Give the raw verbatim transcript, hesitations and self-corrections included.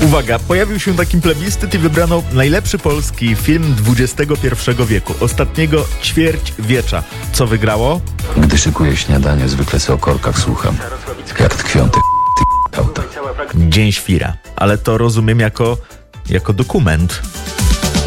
Uwaga, pojawił się taki plebiscyt i wybrano najlepszy polski film dwudziestego pierwszego wieku, ostatniego ćwierćwiecza. Co wygrało? Gdy szykuję śniadanie, zwykle sobie o korkach słucham, jak tkwią te ty auta. Dzień Świra. Ale to rozumiem jako, jako dokument.